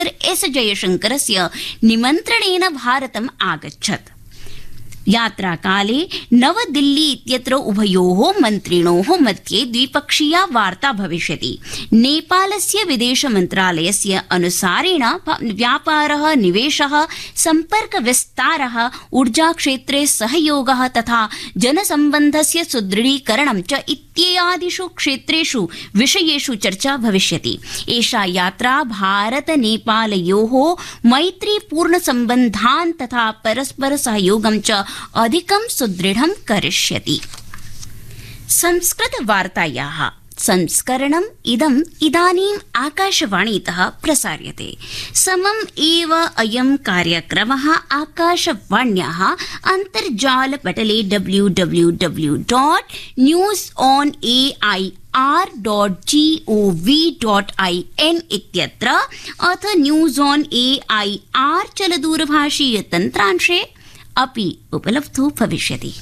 S जयशंकरस्य निमन्त्रणेन भारतम् आगच्छत्। यात्राकाले नवदिल्ली इत्यत्र उभयोः मन्त्रिणोः मध्ये द्विपक्षीया वार्ता भविष्यति। नेपालस्य विदेशमन्त्रालयस्य अनुसारेण व्यापारः, निवेशः, सम्पर्कविस्तारः, ऊर्जाक्षेत्रे सहयोगः तथा जनसम्बन्धस्य सुदृढीकरणं च इत्यादिषु क्षेत्रेषु विषयेषु चर्चा भविष्यति। एषा यात्रा भारत-नेपालयोः मैत्रीपूर्णसम्बन्धान् तथा परस्परसहयोगं च अधिकं सुदृढं करिष्यति। संस्कृतवार्तायाः संस्करणम् इदानीम् आकाशवाणीतः प्रसार्यते। समम् एव अयं कार्यक्रमः आकाशवाण्याः अन्तर्जालपटले www.newsonair.gov.in इत्यत्र अथ न्यूज़ ऑन AIR चलदूरभाषीयतन्त्रांशे अपि उपलब्धो भविष्यति।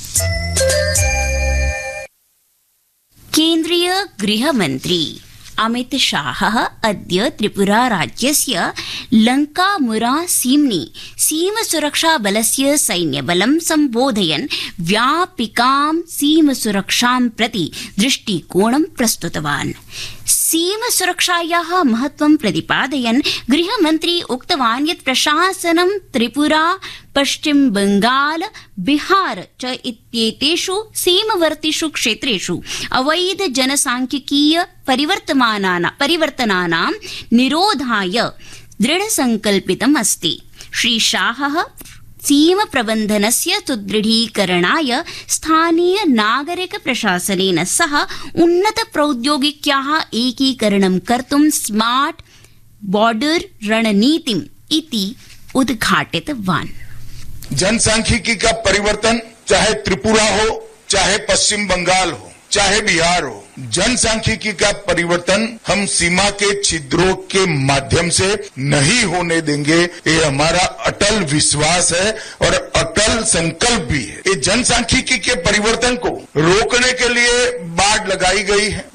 केन्द्रीय गृहमन्त्री अमित शाहः अद्य त्रिपुरा राज्यस्य लंकामुरा सीम्नि सीमसुरक्षाबलस्य सैन्यबलं सम्बोधयन् व्यापिकां सीमसुरक्षां प्रति दृष्टिकोणं प्रस्तुतवान्। सीमसुरक्षायाः महत्त्वं प्रतिपादयन् गृहमन्त्री उक्तवान् यत् प्रशासनं त्रिपुरा, पश्चिम बंगाल, बिहार च इत्येतेषु सीमवर्तिषु क्षेत्रेषु अवैध जनसांख्यिकीय परिवर्तनानां निरोधाय दृढसंकल्पितम् अस्ति। श्री शाहः सीम प्रबन्धनस्य सुदृढीकरणाय स्थानीय नागरिक प्रशासनेन सह उन्नत प्रौद्योगिक्याः एकीकरणं कर्तुं स्मार्ट बॉर्डर रणनीतिम् इति उद्घाटितवान्। जनसांख्यिकी का परिवर्तन चाहे त्रिपुरा हो, चाहे पश्चिम बंगाल हो, चाहे बिहार हो, जनसांख्यिकी का परिवर्तन हम सीमा के छिद्रों के माध्यम से नहीं होने देंगे। ये हमारा अटल विश्वास है और अटल संकल्प भी है। ये जनसांख्यिकी के परिवर्तन को रोकने के लिए बाड़ लगाई गई है।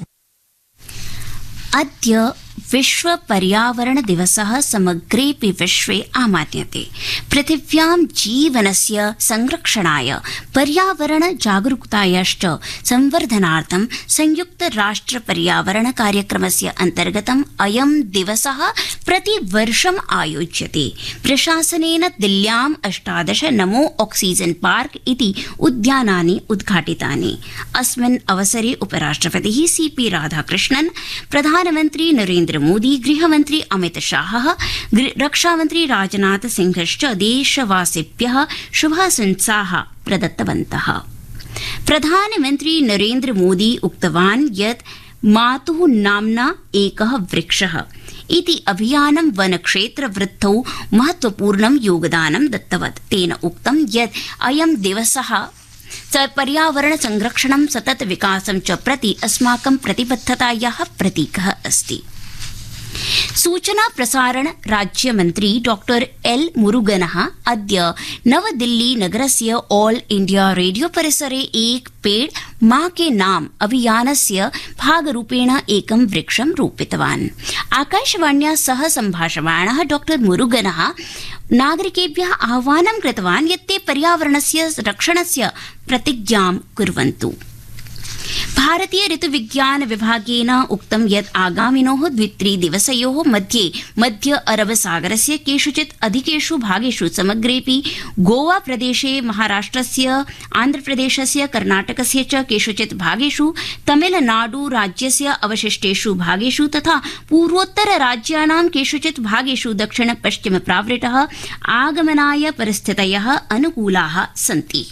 अद्य विश्व पर्यावरण दिवसः समग्रेऽपि विश्वे आमान्यते। पृथिव्यां जीवनस्य संरक्षणाय पर्यावरण जागरूकतायाश्च संवर्धनार्थं संयुक्त राष्ट्र पर्यावरण कार्यक्रमस्य अन्तर्गतम् अयं दिवसः प्रतिवर्षम् आयोज्यते। प्रशासनेन दिल्ल्याम् 18 नमो ऑक्सीजन पार्क इति उद्यानानि उद्घाटितानि। अस्मिन् अवसरे उपराष्ट्रपतिः CP राधाकृष्णन्, प्रधानमन्त्री नरेन्द्र मोदी, गृहमन्त्री अमित शाहः, रक्षामन्त्री राजनाथ सिंहश्च देशवासिभ्यः शुभाशंसाः प्रदत्तवन्तः। प्रधानमन्त्री नरेन्द्र मोदी उक्तवान् यत् मातुः नाम्ना एकः वृक्षः इति अभियानं वनक्षेत्रवृद्धौ महत्वपूर्णं योगदानं दत्तवत्। तेन उक्तं यत् अयं दिवसः पर्यावरण संरक्षणं, सतत विकासं च प्रति अस्माकं प्रतिबद्धतायाः प्रतीकः अस्ति। सूचना प्रसारण राज्यमन्त्री डॉक्टर L मुरुगनः अद्य नवदिल्ली नगरस्य ऑल इंडिया रेडियो परिसरे एक पेड़ मां के नाम अभियानस्य भागरूपेण एकं वृक्षं रोपितवान्। आकाशवाण्या सह सम्भाषमाणः डॉक्टर मुरुगनः नागरिकेभ्यः आह्वानं कृतवान् यत् ते पर्यावरणस्य रक्षणस्य प्रतिज्ञां कुर्वन्तु। भारतीय ऋतुविज्ञान विभागेन उक्तं यत् आगामिनोः 2-3 दिवसयोः मध्ये मध्य अरब सागरस्य केषुचित् अधिकेषु भागेषु समग्रेऽपि गोवा प्रदेशे, महाराष्ट्रस्य, आन्ध्रप्रदेशस्य, कर्णाटकस्य च केषुचित् भागेषु, तमिलनाडु राज्यस्य अवशिष्टेषु भागेषु तथा पूर्वोत्तर राज्यानां केषुचित् भागेषु दक्षिण पश्चिम प्रावृतः आगमनाय परिस्थितयः अनुकूलाः सन्ति।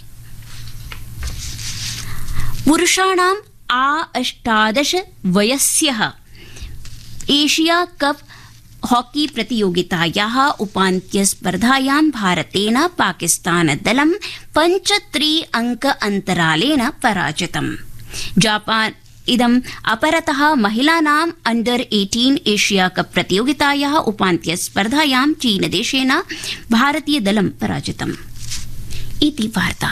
पुरुषाणां A18 वयस्यः एशिया कप हॉकी प्रतियोगितायाः उपान्त्यस्पर्धायां भारतेन पाकिस्तानदलं 5-3 अंक अन्तरालेन पराजितम्। जापान इदम् अपरतः महिलानाम् अंडर 18 एशिया कप प्रतियोगितायाः उपान्त्यस्पर्धायां चीनदेशेन भारतीयदलं पराजितम् इति वार्ताः।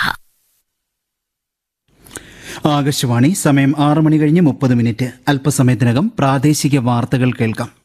ആകാശവാണി സമയം 6 മണി കഴിഞ്ഞ് 30 മിനിറ്റ്. അല്പസമയത്തിനകം പ്രാദേശിക വാർത്തകൾ കേൾക്കാം.